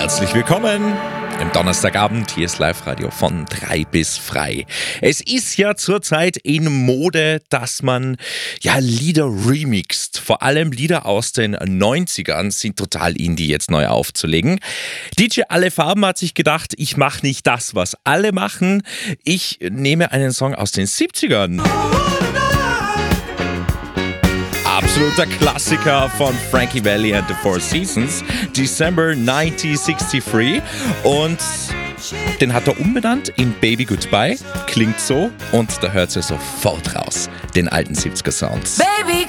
Herzlich willkommen im Donnerstagabend. Hier ist Live-Radio von 3 bis frei. Es ist ja zurzeit in Mode, dass man Lieder remixt. Vor allem Lieder aus den 90ern sind total indie jetzt neu aufzulegen. DJ Alle Farben hat sich gedacht, ich mache nicht das, was alle machen. Ich nehme einen Song aus den 70ern. Absoluter Klassiker von Frankie Valli and the Four Seasons, December 1963, und den hat er umbenannt in Baby Goodbye, klingt so, und da hört ihr sofort raus, den alten 70er Sound. Baby